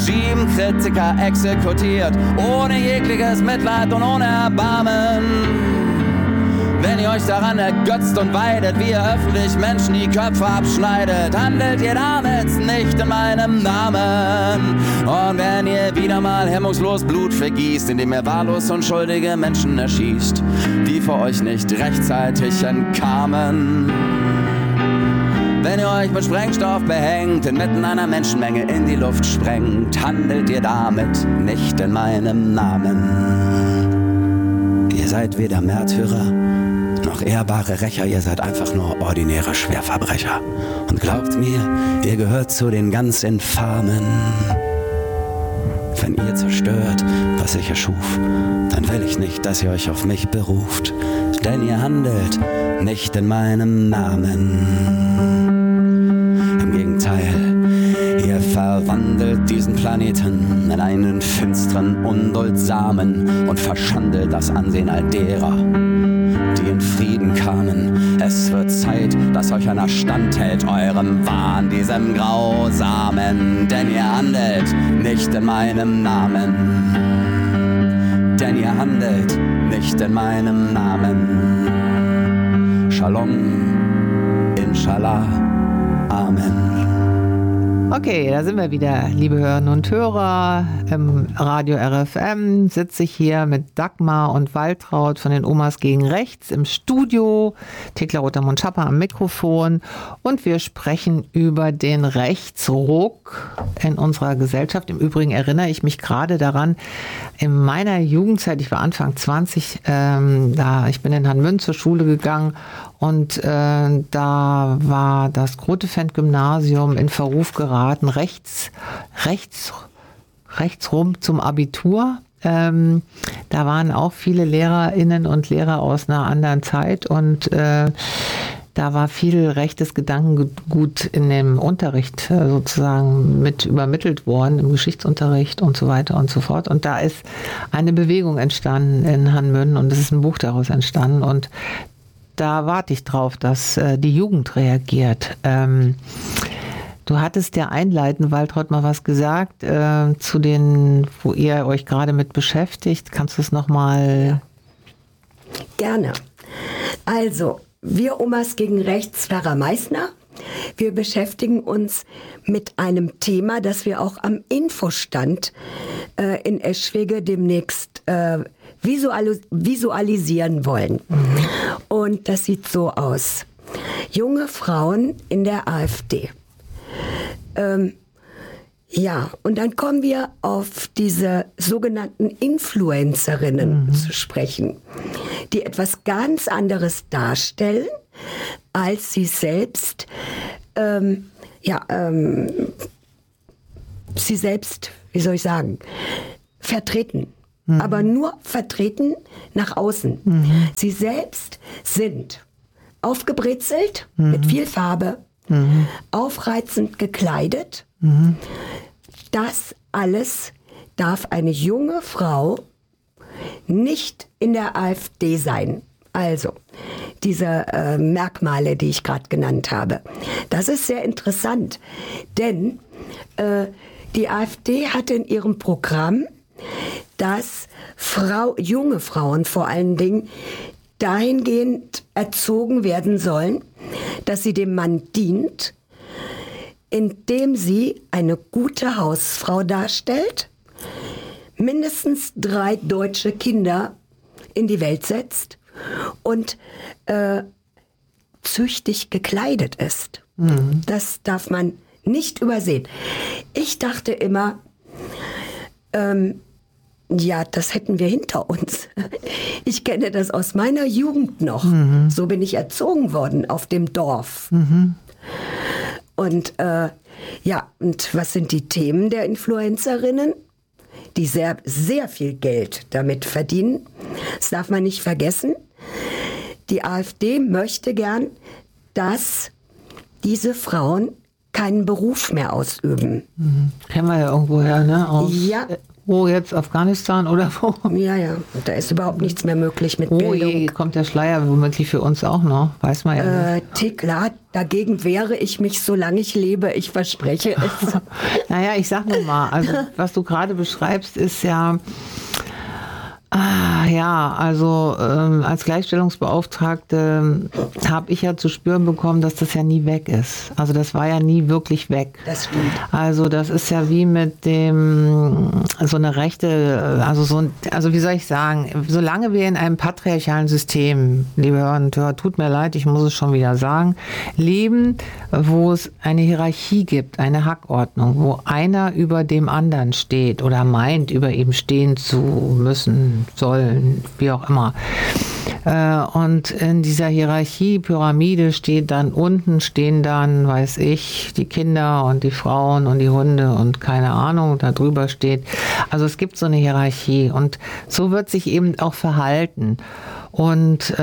Kritiker exekutiert, ohne jegliches Mitleid und ohne Erbarmen. Wenn ihr euch daran ergötzt und weidet, wie ihr öffentlich Menschen die Köpfe abschneidet, handelt ihr damit nicht in meinem Namen. Und wenn ihr wieder mal hemmungslos Blut vergießt, indem ihr wahllos unschuldige Menschen erschießt, die vor euch nicht rechtzeitig entkamen. Wenn ihr euch mit Sprengstoff behängt, inmitten einer Menschenmenge in die Luft sprengt, handelt ihr damit nicht in meinem Namen. Ihr seid weder Märtyrer noch ehrbare Rächer, ihr seid einfach nur ordinäre Schwerverbrecher. Und glaubt mir, ihr gehört zu den ganz Infamen. Wenn ihr zerstört, was ich erschuf, dann will ich nicht, dass ihr euch auf mich beruft, denn ihr handelt nicht in meinem Namen. Im Gegenteil, ihr verwandelt diesen Planeten in einen finsteren, unduldsamen und verschandelt das Ansehen all derer, die in Frieden kamen. Es wird Zeit, dass euch einer standhält, eurem Wahn, diesem Grausamen, denn ihr handelt nicht in meinem Namen. Denn ihr handelt nicht in meinem Namen. Shalom, Inshallah, Amen. Okay, da sind wir wieder, liebe Hörerinnen und Hörer. Im Radio RFM sitze ich hier mit Dagmar und Waltraud von den Omas gegen Rechts im Studio, Thekla Rotermund-Schapper am Mikrofon, und wir sprechen über den Rechtsruck in unserer Gesellschaft. Im Übrigen erinnere ich mich gerade daran, in meiner Jugendzeit, ich war Anfang 20, ich bin in Hanmünden zur Schule gegangen, und da war das Grotefend-Gymnasium in Verruf geraten, rechtsrum zum Abitur. Da waren auch viele Lehrerinnen und Lehrer aus einer anderen Zeit, und da war viel rechtes Gedankengut in dem Unterricht sozusagen mit übermittelt worden, im Geschichtsunterricht und so weiter und so fort. Und da ist eine Bewegung entstanden in Hanmünden, und es ist ein Buch daraus entstanden, und da warte ich drauf, dass die Jugend reagiert. Du hattest ja einleitend, Waltraud, mal was gesagt zu den, wo ihr euch gerade mit beschäftigt. Kannst du es nochmal? Gerne. Also, wir Omas gegen Rechts, Pfarrer Meißner, wir beschäftigen uns mit einem Thema, das wir auch am Infostand in Eschwege demnächst visualisieren wollen. Und das sieht so aus. Junge Frauen in der AfD. Und dann kommen wir auf diese sogenannten Influencerinnen zu sprechen, die etwas ganz anderes darstellen, als sie selbst, vertreten. Aber nur vertreten nach außen. Sie selbst sind aufgebrezelt, mit viel Farbe, aufreizend gekleidet. Das alles darf eine junge Frau nicht in der AfD sein. Also, diese Merkmale, die ich gerade genannt habe. Das ist sehr interessant, denn die AfD hatte in ihrem Programm, dass junge Frauen vor allen Dingen dahingehend erzogen werden sollen, dass sie dem Mann dient, indem sie eine gute Hausfrau darstellt, mindestens 3 deutsche Kinder in die Welt setzt und züchtig gekleidet ist. Das darf man nicht übersehen. Ich dachte immer, das hätten wir hinter uns. Ich kenne das aus meiner Jugend noch. So bin ich erzogen worden auf dem Dorf. Und und was sind die Themen der Influencerinnen? Die sehr, sehr viel Geld damit verdienen. Das darf man nicht vergessen. Die AfD möchte gern, dass diese Frauen keinen Beruf mehr ausüben. Kennen wir ja irgendwo her, ne? Ja. Wo jetzt? Afghanistan oder wo? Ja. Da ist überhaupt nichts mehr möglich mit Oh Bildung. je, kommt der Schleier womöglich für uns auch noch. Weiß man ja nicht. Klar, dagegen wehre ich mich, solange ich lebe. Ich verspreche es. Naja, ich sag nur mal, also was du gerade beschreibst, ist ja... als Gleichstellungsbeauftragte habe ich ja zu spüren bekommen, dass das ja nie weg ist. Also das war ja nie wirklich weg. Das stimmt. Also das ist ja wie mit dem, so eine Rechte, also wie soll ich sagen, solange wir in einem patriarchalen System, liebe Hörerinnen und Hörer, tut mir leid, ich muss es schon wieder sagen, leben, wo es eine Hierarchie gibt, eine Hackordnung, wo einer über dem anderen steht oder meint, über ihm stehen zu müssen, sollen, wie auch immer. Und in dieser Hierarchie, Pyramide stehen dann, weiß ich, die Kinder und die Frauen und die Hunde und keine Ahnung, da drüber steht. Also es gibt so eine Hierarchie und so wird sich eben auch verhalten. Und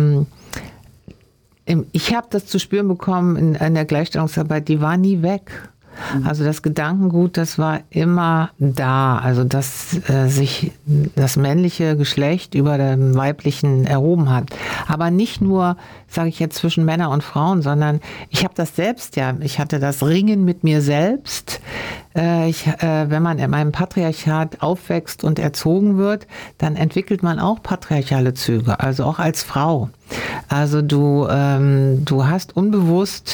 ich habe das zu spüren bekommen in der Gleichstellungsarbeit, die war nie weg. Also das Gedankengut, das war immer da, also dass sich das männliche Geschlecht über dem weiblichen erhoben hat. Aber nicht nur, sage ich jetzt, zwischen Männern und Frauen, sondern ich habe das selbst ich hatte das Ringen mit mir selbst. Wenn man in einem Patriarchat aufwächst und erzogen wird, dann entwickelt man auch patriarchale Züge, also auch als Frau. Also du hast unbewusst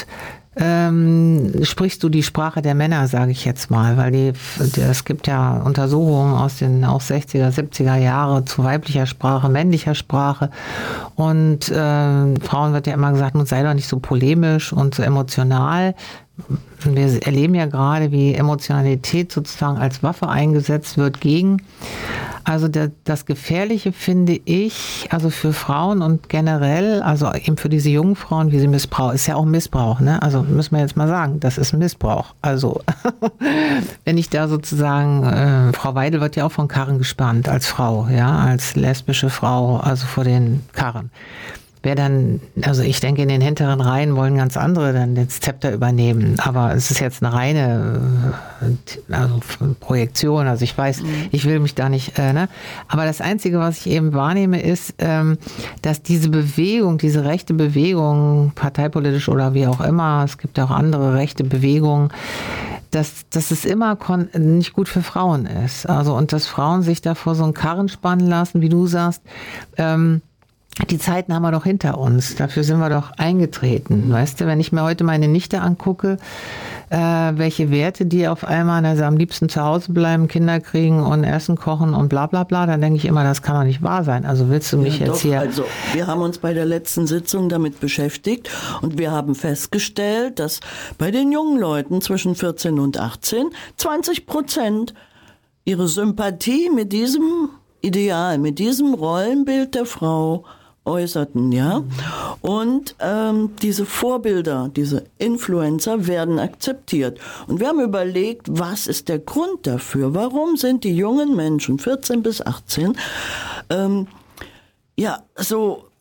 sprichst du die Sprache der Männer, sage ich jetzt mal, weil es gibt ja Untersuchungen aus den auch 60er, 70er Jahre zu weiblicher Sprache, männlicher Sprache und Frauen wird ja immer gesagt, nun sei doch nicht so polemisch und so emotional. Wir erleben ja gerade, wie Emotionalität sozusagen als Waffe eingesetzt wird gegen. Also das Gefährliche finde ich, also für Frauen und generell, also eben für diese jungen Frauen, wie sie missbrauchen, ist ja auch Missbrauch, ne? Also müssen wir jetzt mal sagen, das ist Missbrauch. Also wenn ich da sozusagen, Frau Weidel wird ja auch von Karren gespannt als Frau, ja, als lesbische Frau, also vor den Karren. Wer dann, also ich denke, in den hinteren Reihen wollen ganz andere dann das Zepter übernehmen. Aber es ist jetzt eine reine Projektion. Also ich weiß, ich will mich da nicht, ne? Aber das Einzige, was ich eben wahrnehme, ist, dass diese Bewegung, diese rechte Bewegung, parteipolitisch oder wie auch immer, es gibt auch andere rechte Bewegungen, dass es immer nicht gut für Frauen ist. Also, und dass Frauen sich da vor so einen Karren spannen lassen, wie du sagst, die Zeiten haben wir doch hinter uns. Dafür sind wir doch eingetreten. Weißt du, wenn ich mir heute meine Nichte angucke, welche Werte die auf einmal, also am liebsten zu Hause bleiben, Kinder kriegen und Essen kochen und bla bla bla, dann denke ich immer, das kann doch nicht wahr sein. Also willst du mich jetzt hier... Also wir haben uns bei der letzten Sitzung damit beschäftigt und wir haben festgestellt, dass bei den jungen Leuten zwischen 14 und 18 20% ihre Sympathie mit diesem Ideal, mit diesem Rollenbild der Frau äußerten, ja. Und diese Vorbilder, diese Influencer werden akzeptiert. Und wir haben überlegt, was ist der Grund dafür? Warum sind die jungen Menschen, 14 bis 18, so